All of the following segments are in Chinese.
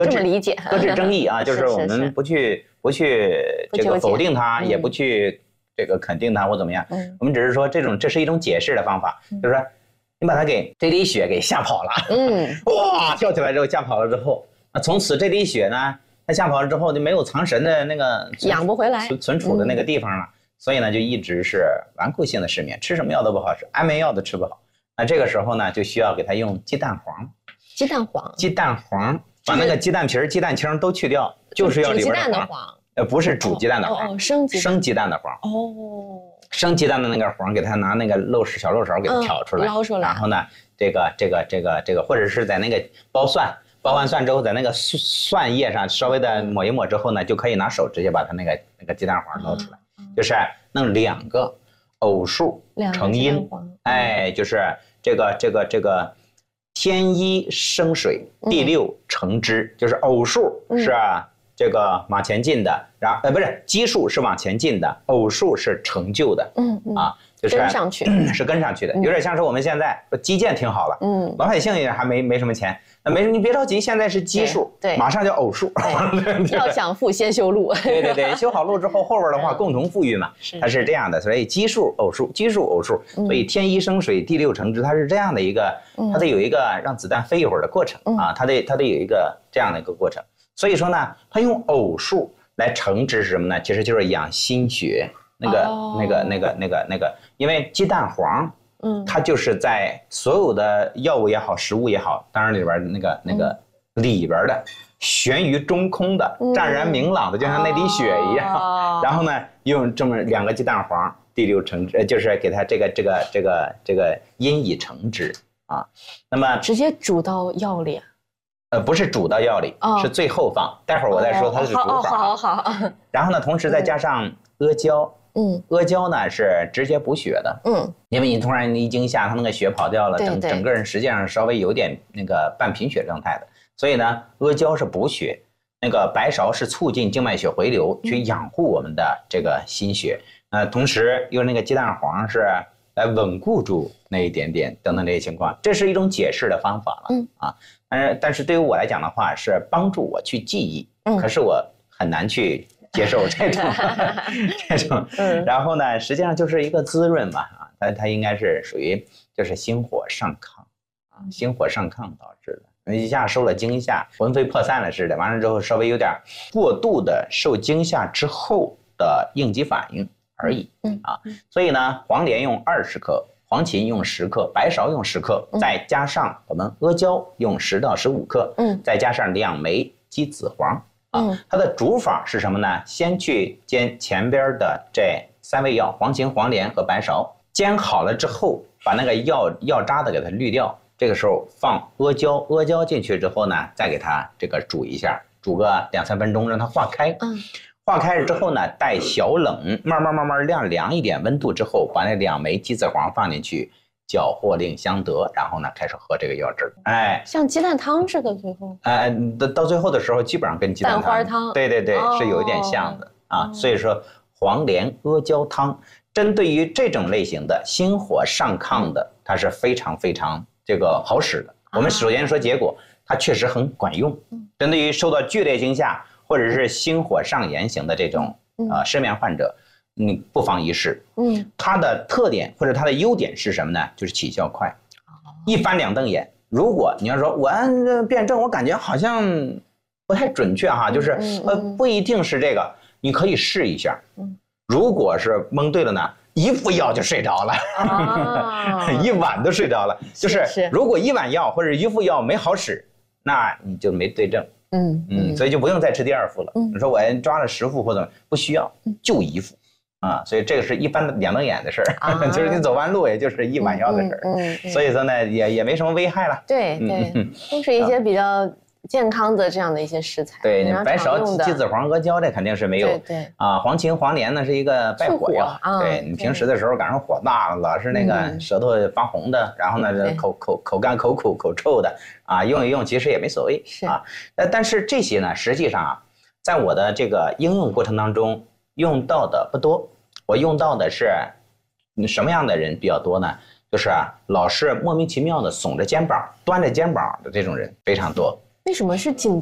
这么理解， 搁置争议啊，就是我们不去这个否定它，也不去这个肯定它或怎么样，我们只是说这是一种解释的方法，就是说你把它给这滴血给吓跑了，哇，跳起来之后吓跑了之后，那从此这滴血呢，它吓跑了之后就没有藏神的那个养不回来存储的那个地方了，所以呢就一直是顽固性的失眠，吃什么药都不好使，安眠药都吃不好。那这个时候呢，就需要给它用鸡蛋黄。鸡蛋黄，把那个鸡蛋皮儿、鸡蛋清都去掉，就是要里边的黄。不是煮鸡蛋的黄，生鸡蛋的黄。生鸡蛋的那个黄，给它拿那个小漏勺给它挑出来， 捞出来。 然后呢，这个，或者是在那个包完蒜之后，在那个蒜叶上稍微的抹一抹之后呢，就可以拿手直接把它那个鸡蛋黄捞出来，就是弄2个偶数成阴，哎，就是这个天一生水，地六成枝，就是偶数是这个往前进的，然后不是奇数是往前进的，偶数是成就的，就是跟上去， 是跟上去的，有点像是我们现在基建挺好了，老百姓也还没什么钱，那没事，你别着急，现在是奇数， 对， 马上就偶数， 要想富先修路， 对，修好路之后，后边的话共同富裕嘛，它是这样的，所以奇数偶数，所以天一生水，地六成枝，它是这样的一个，它得有一个让子弹飞一会儿的过程啊，它得有一个这样的一个过程，所以说呢，它用偶数来成枝是什么呢？其实就是养心血。那个，因为鸡蛋黄，它就是在所有的药物也好，食物也好，当然里边那个里边的悬于中空的，湛然明朗的，就像那滴血一样。然后呢，用这么2个鸡蛋黄，第六成枝，就是给它这个阴以成枝啊。那么直接煮到药里。 不是煮到药里，是最后放。待会儿我再说它是煮法。 好。然后呢，同时再加上阿胶。阿胶呢是直接补血的，因为你突然一惊吓，它那个血跑掉了，整个人实际上稍微有点那个半贫血状态的，所以呢，阿胶是补血，那个白芍是促进静脉血回流，去养护我们的这个心血，同时用那个鸡蛋黄是来稳固住那一点点等等这些情况，这是一种解释的方法了，但是对于我来讲的话，是帮助我去记忆，可是我很难去接受这种，然后呢，实际上就是一个滋润嘛，它应该是属于就是心火上亢，心火上亢导致的，一下受了惊吓，魂飞魄散了似的，完了之后稍微有点过度的受惊吓之后的应激反应而已，所以呢，黄连用20克，黄芩用10克，白芍用10克，再加上我们阿胶用10到15克，再加上2枚鸡子黄。它的煮法是什么呢？先去煎前边的这3味药，黄芩、黄连和白芍，煎好了之后，把那个药渣的给它滤掉。这个时候放阿胶，阿胶进去之后呢，再给它这个煮一下，煮个2-3分钟，让它化开。化开了之后呢，待小冷，慢慢凉一点温度之后，把那2枚鸡子黄放进去。搅和令相得，然后呢，开始喝这个药汁儿。哎， 像鸡蛋汤似的，最后。 到最后的时候，基本上跟鸡蛋花汤。 对，是有一点像的啊。所以说，黄连阿胶汤，针对于这种类型的心火上亢的，它是非常这个好使的。我们首先说结果，它确实很管用。针对于受到剧烈惊吓或者是心火上炎型的这种失眠患者。你不妨一试，它的特点或者它的优点是什么呢？就是起效快，一翻2瞪眼。如果你要说我辩证，我感觉好像不太准确哈，就是不一定是这个，你可以试一下。如果是蒙对了呢，一副药就睡着了，一晚都睡着了。就是如果1碗药或者1副药没好使，那你就没对症。所以就不用再吃第2副了。你说我抓了10副或者不需要，就1副。所以这个是一翻2瞪眼的事儿，就是你走弯路，也就是1碗药的事儿。所以说呢，也没什么危害了。 对，都是一些比较健康的这样的一些食材。 对，白芍、鸡子黄、阿胶这肯定是没有。 对黄芩、黄连呢是一个败火药。对你平时的时候赶上火大了，老是那个舌头发红的，然后呢口干、口苦、口臭的用一用其实也没所谓但是这些呢，实际上在我的这个应用过程当中用到的不多。我用到的是什么样的人比较多呢？就是老是莫名其妙的耸着肩膀、端着肩膀的这种人非常多。 为什么是紧张吗？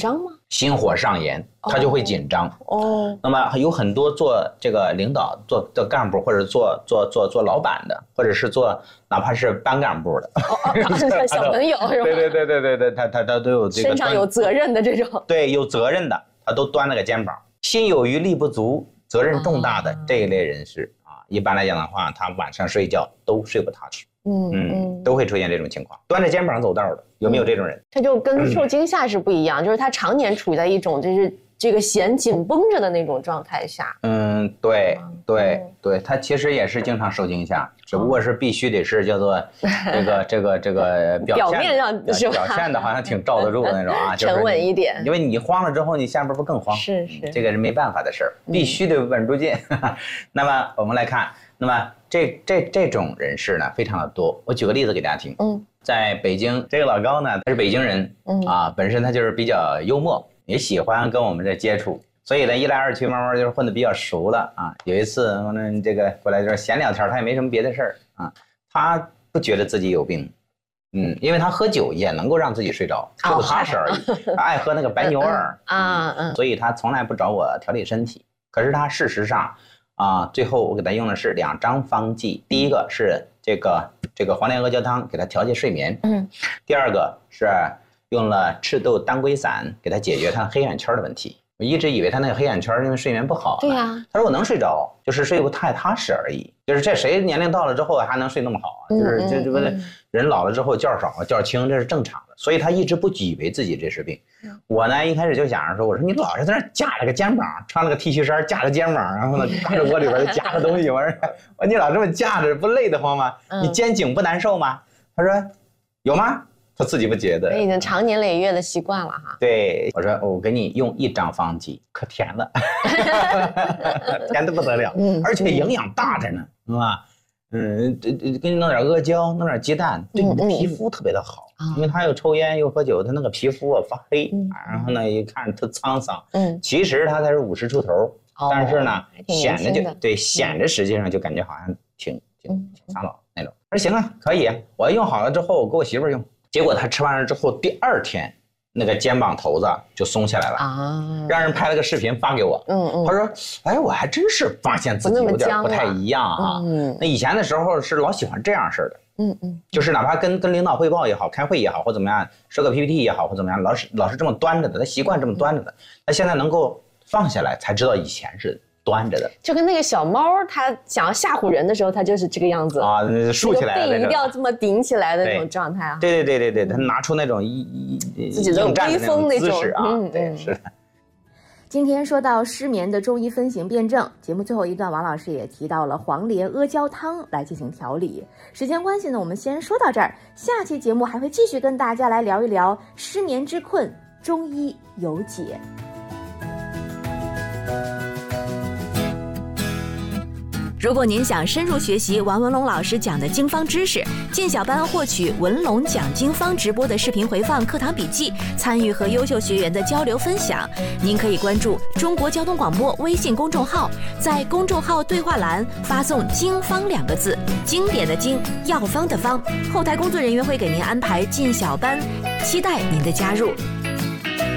心火上炎，他就会紧张。那么有很多做这个领导、做干部或者做老板的，或者是做哪怕是班干部的， 小朋友是吧？ 对，他都有这个身上有责任的这种。 对，有责任的，他都端了个肩膀。心有余力不足、责任重大的这一类人士啊，一般来讲的话，他晚上睡觉都睡不踏实。都会出现这种情况，端着肩膀走道的，有没有这种人？ 他就跟受惊吓是不一样，就是他常年处在一种就是这个弦紧绷着的那种状态下。 对，他其实也是经常受惊吓，只不过是必须得是叫做这个表面上表现的好像挺罩得住的那种啊， 沉稳一点。 因为你慌了之后，你下边不更慌？ 是， 这个是没办法的事儿，必须得稳住劲。那么我们来看。那么这种人士呢非常的多，我举个例子给大家听。在北京，这个老高呢他是北京人，本身他就是比较幽默，也喜欢跟我们这接触，所以呢一来二去慢慢就是混得比较熟了啊。有一次这个过来就是闲聊天，他也没什么别的事儿啊，他不觉得自己有病，因为他喝酒也能够让自己睡着，睡不踏实而已。他爱喝那个白牛二所以他从来不找我调理身体。可是他事实上。最后我给他用的是2张方剂，第一个是这个黄连阿胶汤给他调节睡眠，第二个是用了赤豆当归散给他解决他黑眼圈的问题。我一直以为他那个黑眼圈因为睡眠不好。 对呀， 他说我能睡着，就是睡不太踏实而已。就是这谁年龄到了之后还能睡那么好啊？就是这个人老了之后觉少觉轻，这是正常的。所以他一直不以为自己这是病。我呢一开始就想着说，我说你老是在那架了个肩膀，穿了个 T 恤衫架着肩膀，然后呢挂着窝里边夹个东西，我说你老这么架着不累得慌吗？你肩颈不难受吗？他说有吗？他自己不觉得， 已经长年累月的习惯了哈。 对，我说我给你用1张方剂，可甜了，甜得不得了，而且营养大着呢，是吧？给你弄点阿胶，弄点鸡蛋，对你的皮肤特别的好。因为他又抽烟又喝酒，他那个皮肤发黑，然后呢一看特沧桑。其实他才是50出头，但是呢显着实际上就感觉好像挺苍老那种。我说行啊，可以，我用好了之后我给我媳妇用。结果他吃完了之后，第2天那个肩膀头子就松下来了让人拍了个视频发给我。他说哎，我还真是发现自己有点不太一样啊。那以前的时候是老喜欢这样式的。就是哪怕跟领导汇报也好，开会也好，或怎么样，设个 PPT 也好，或怎么样，老是这么端着的，他习惯这么端着的，他现在能够放下来，才知道以前是端着的。 就跟那个小猫，它想要吓唬人的时候，它就是这个样子啊， 竖起来的， 背一定要这么顶起来的那种状态啊。 对，他拿出那种自己的威风那种姿势啊，对，是的。 今天说到失眠的中医分型辩证，节目最后一段王老师也提到了黄连阿胶汤来进行调理。时间关系呢，我们先说到这儿，下期节目还会继续跟大家来聊一聊失眠之困，中医有解。如果您想深入学习王文龙老师讲的经方知识，进小班获取文龙讲经方直播的视频回放、课堂笔记，参与和优秀学员的交流分享，您可以关注中国交通广播微信公众号，在公众号对话栏发送“经方”2个字，经典的经，药方的方，后台工作人员会给您安排进小班，期待您的加入。